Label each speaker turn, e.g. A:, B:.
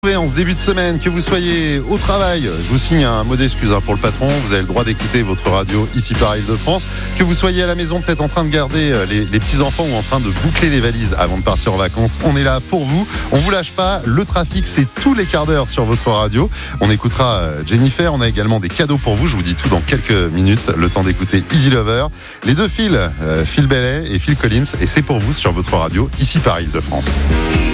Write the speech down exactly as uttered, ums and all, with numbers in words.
A: En ce début de semaine, que vous soyez au travail, je vous signe un mot d'excuse hein, pour le patron, vous avez le droit d'écouter votre radio ici par Île-de-France, que vous soyez à la maison peut-être en train de garder les, les petits-enfants ou en train de boucler les valises avant de partir en vacances, on est là pour vous, on vous lâche pas, le trafic c'est tous les quarts d'heure sur votre radio, on écoutera Jennifer, on a également des cadeaux pour vous, je vous dis tout dans quelques minutes, le temps d'écouter Easy Lover, les deux Phil, euh, Phil Bellet et Phil Collins, et c'est pour vous sur votre radio ici par Île-de-France.